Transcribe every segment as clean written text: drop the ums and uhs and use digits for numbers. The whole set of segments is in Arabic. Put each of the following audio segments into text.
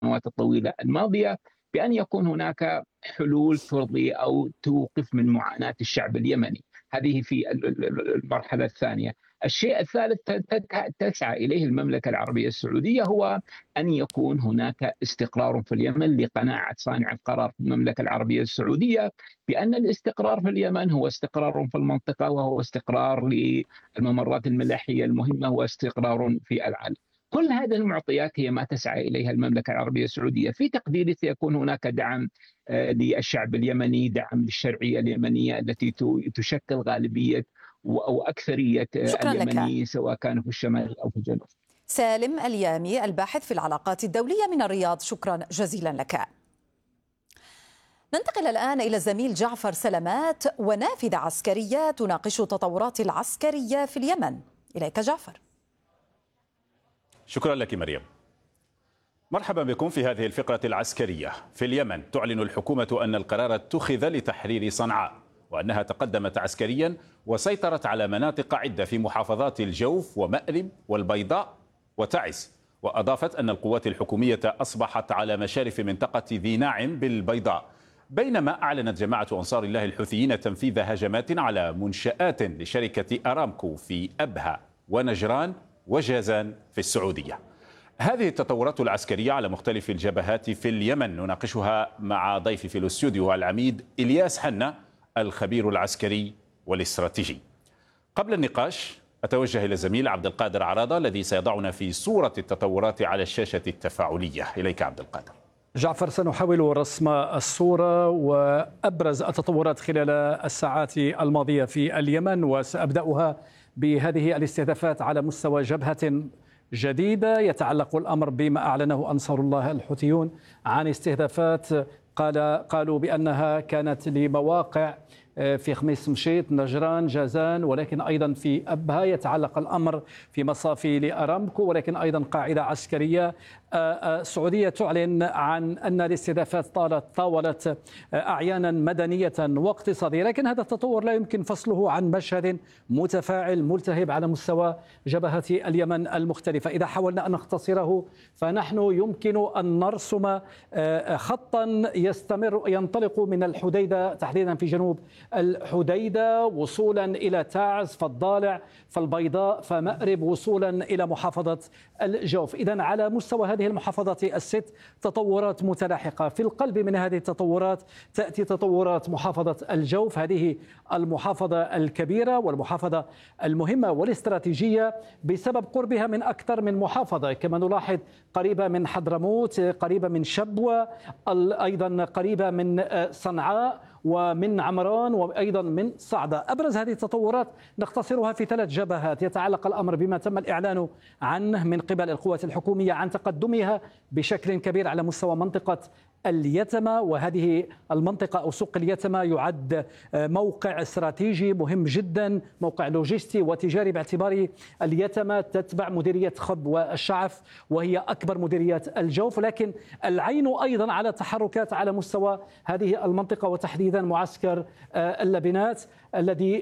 السنوات الطويلة الماضية بأن يكون هناك حلول ترضي أو توقف من معاناة الشعب اليمني. هذه في المرحلة الثانية. الشيء الثالث تسعى إليه المملكة العربية السعودية هو أن يكون هناك استقرار في اليمن، لقناعة صانع القرار في المملكة العربية السعودية بأن الاستقرار في اليمن هو استقرار في المنطقة، وهو استقرار للممرات الملاحية المهمة، واستقرار في العالم. كل هذه المعطيات هي ما تسعى إليها المملكة العربية السعودية. في تقديري سيكون هناك دعم للشعب اليمني، دعم للشرعية اليمنية التي تشكل غالبية أو أكثرية شكرا لك. اليمنيين سواء كانوا في الشمال أو في الجنوب. سالم اليامي الباحث في العلاقات الدولية من الرياض، شكرا جزيلا لك. ننتقل الآن إلى الزميل جعفر سلامات ونافذة عسكرية تناقش التطورات العسكرية في اليمن. إليك جعفر. شكرا لك مريم. مرحبا بكم في هذه الفقرة العسكرية. في اليمن تعلن الحكومة أن القرار اتخذ لتحرير صنعاء، وأنها تقدمت عسكريا وسيطرت على مناطق عدة في محافظات الجوف ومأرب والبيضاء وتعز. وأضافت أن القوات الحكومية أصبحت على مشارف منطقة ذي ناعم بالبيضاء، بينما أعلنت جماعة أنصار الله الحوثيين تنفيذ هجمات على منشآت لشركة أرامكو في أبها ونجران وجازان في السعودية. هذه التطورات العسكرية على مختلف الجبهات في اليمن نناقشها مع ضيفي في الاستوديو العميد إلياس حنة، الخبير العسكري والاستراتيجي. قبل النقاش أتوجه إلى الزميل عبد القادر عراضة الذي سيضعنا في صورة التطورات على الشاشة التفاعلية. إليك عبد القادر. جعفر، سنحاول رسم الصورة وأبرز التطورات خلال الساعات الماضية في اليمن، وسأبدأها بهذه الاستهدافات على مستوى جبهة جديدة. يتعلق الأمر بما أعلنه أنصار الله الحوثيون عن استهدافات قالوا بأنها كانت لمواقع في خميس مشيط، نجران، جازان، ولكن أيضا في أبها. يتعلق الأمر في مصافي لأرامكو، ولكن أيضا قاعدة عسكرية. السعودية تعلن عن أن الاستهدافات طاولت أعيانا مدنية واقتصادية، لكن هذا التطور لا يمكن فصله عن مشهد متفاعل ملتهب على مستوى جبهات اليمن المختلفة. إذا حاولنا أن نختصره فنحن يمكن أن نرسم خطا ينطلق من الحديدة تحديدا في جنوب الحديدة وصولا إلى تعز، فالضالع، فالبيضاء، فمأرب، وصولا إلى محافظة الجوف. إذن على مستوى هذه المحافظات الست تطورات متلاحقة. في القلب من هذه التطورات تأتي تطورات محافظة الجوف، هذه المحافظة الكبيرة والمحافظة المهمة والاستراتيجية بسبب قربها من أكثر من محافظة، كما نلاحظ قريبة من حضرموت، قريبة من شبوة، أيضا قريبة من صنعاء ومن عمران وأيضا من صعدة. أبرز هذه التطورات نختصرها في 3 جبهات. يتعلق الأمر بما تم الإعلان عنه من قبل القوات الحكومية عن تقدمها بشكل كبير على مستوى منطقة اليتمة، وهذه المنطقة أو سوق اليتمة يعد موقع استراتيجي مهم جدا، موقع لوجستي وتجاري، باعتبار اليتمة تتبع مديرية خب والشعف وهي أكبر مديريات الجوف. لكن العين أيضا على تحركات على مستوى هذه المنطقة، وتحديدا معسكر اللبنات الذي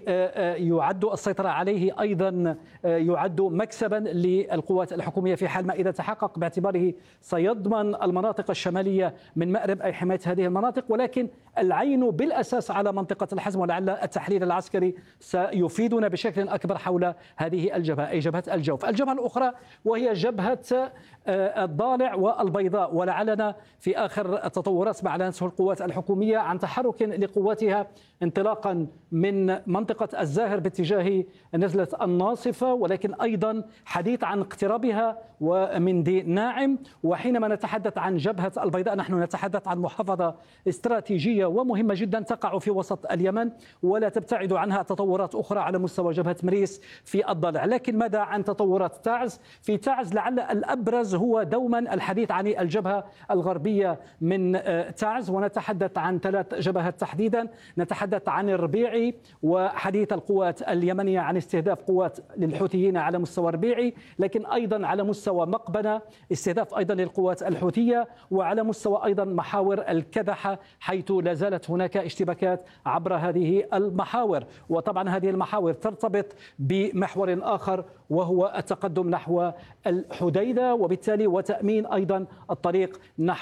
يعد السيطرة عليه أيضا يعد مكسبا للقوات الحكومية في حال ما إذا تحقق، باعتباره سيضمن المناطق الشمالية من مأرب أي حماية هذه المناطق. ولكن العين بالأساس على منطقة الحزم، ولعل التحليل العسكري سيفيدنا بشكل أكبر حول هذه الجبهة أي جبهة الجوف. الجبهة الأخرى وهي جبهة الضالع والبيضاء، ولعلنا في آخر التطورات ما أعلنته القوات الحكومية عن تحرك لقواتها انطلاقا من منطقة الزاهر باتجاه نزلة الناصفة، ولكن أيضا حديث عن اقترابها ومن ذي ناعم. وحينما نتحدث عن جبهة البيضاء نحن نتحدث عن محافظة استراتيجية ومهمة جدا تقع في وسط اليمن، ولا تبتعد عنها تطورات أخرى على مستوى جبهة مريس في الضلع. لكن ماذا عن تطورات تعز؟ في تعز لعل الأبرز هو دوما الحديث عن الجبهة الغربية من تعز، ونتحدث عن 3 جبهات تحديدا. نتحدث عن الربيعي وحديث القوات اليمنية عن استهداف قوات للحوثيين على مستوى ربيعي، لكن أيضا على مستوى مقبنة استهداف أيضا للقوات الحوثية، وعلى مستوى أيضا محاور الكدحة، حيث لا زالت هناك اشتباكات عبر هذه المحاور. وطبعا هذه المحاور ترتبط بمحور آخر وهو التقدم نحو الحديدة، وبالتالي وتأمين أيضا الطريق نحو